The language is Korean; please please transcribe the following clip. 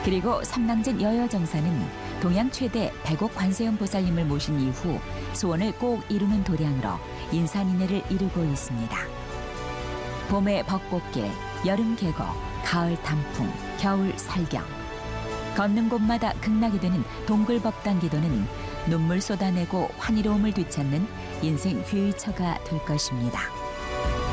그리고 삼랑진 여여정사는 동양 최대 100억 관세음 보살님을 모신 이후 소원을 꼭 이루는 도량으로 인산인해를 이루고 있습니다. 봄의 벚꽃길, 여름 계곡, 가을 단풍, 겨울 살경. 걷는 곳마다 극락이 되는 동굴법당 기도는 눈물 쏟아내고 환희로움을 되찾는 인생 휘의처가 될 것입니다.